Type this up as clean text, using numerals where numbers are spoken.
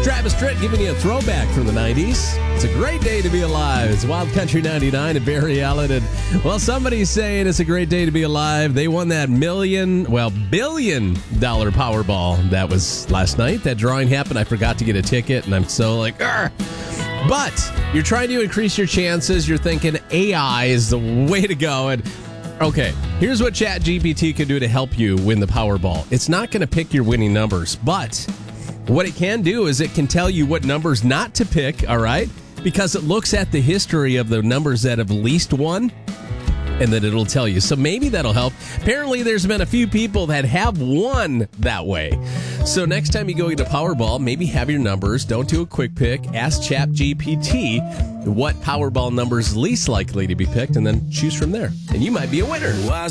Travis Tritt giving you a throwback from the 90s. It's a great day to be alive. It's Wild Country 99 and Barry Allen. And, well, somebody's saying it's a great day to be alive. They won that billion dollar Powerball. That was last night. That drawing happened. I forgot to get a ticket, and I'm so like, argh. But you're trying to increase your chances. You're thinking AI is the way to go. And okay, here's what ChatGPT can do to help you win the Powerball. It's not going to pick your winning numbers, but what it can do is it can tell you what numbers not to pick, all right? Because it looks at the history of the numbers that have least won, and then it'll tell you. So maybe that'll help. Apparently, there's been a few people that have won that way. So next time you go into Powerball, maybe have your numbers. Don't do a quick pick. Ask ChatGPT what Powerball number is least likely to be picked, and then choose from there. And you might be a winner.